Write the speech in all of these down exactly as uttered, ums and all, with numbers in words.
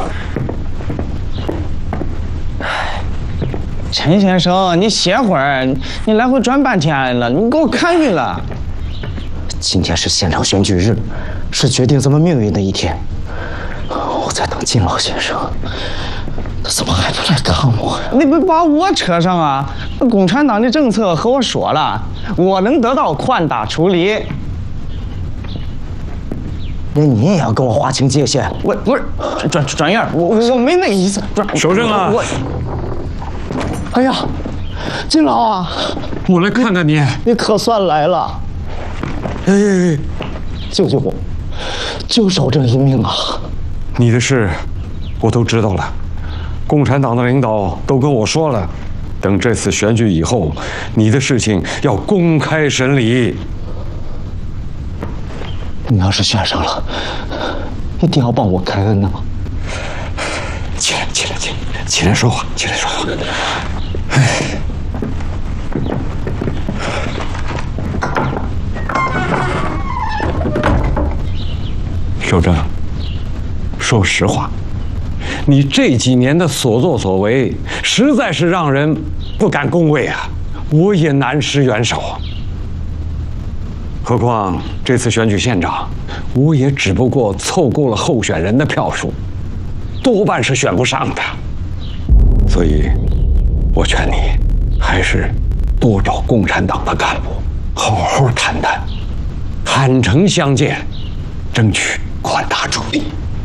陈先生，你歇会儿，你来回转半天了，你给我看晕了。 今天是现场选举日，是决定咱们命运的一天。我在等金老先生，他怎么还不来看我呀？ 你不把我扯上啊？共产党的政策和我说了，我能得到宽大处理。 那你也要跟我划清界限。 我不是专专员，我我没那意思。 守正啊！ 我， 哎呀，金老啊， 我来看看你， 你可算来了！ 哎哎哎， 救救我，救守正一命啊！ 你的事我都知道了，共产党的领导都跟我说了，等这次选举以后，你的事情要公开审理。 你要是选上了，一定要帮我开恩呐！ 起来，起来，起来，起来说话，起来说话。哎，守正，说实话，你这几年的所作所为，实在是让人不敢恭维啊！我也难施援手。何况这次选举县长，我也只不过凑够了候选人的票数，多半是选不上的。所以，我劝你还是多找共产党的干部，好好谈谈，坦诚相见，争取宽大处理。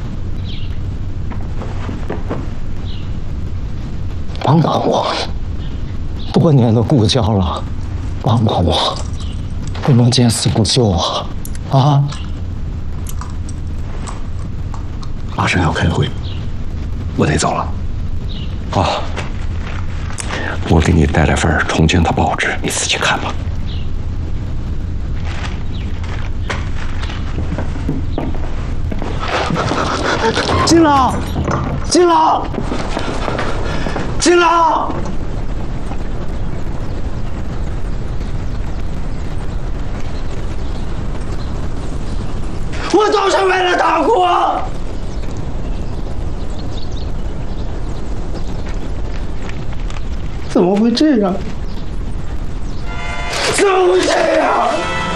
帮帮我！多年的故交了，帮帮我！不能见死不救啊！啊！ 马上要开会，我得走了。啊，我给你带来份重庆的报纸，你自己看吧。 金老，金老，金老！我都是为了大国。怎么会这样？怎么会这样？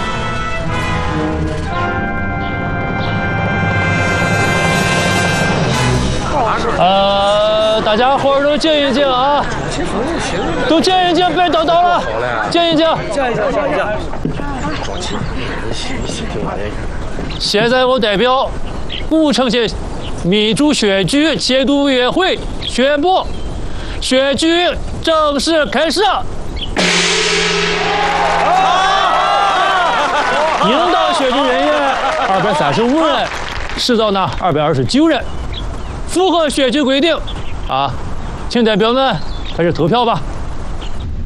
呃，大家伙儿都静一静啊，都静一静，别叨叨了，静一静，静一静，静一静。现在我代表武城县民主选举监督委员会宣布，选举正式开始。应当选举人员二百三十五人，实招呢二百二十九人，符合选举规定啊，请代表们开始投票吧。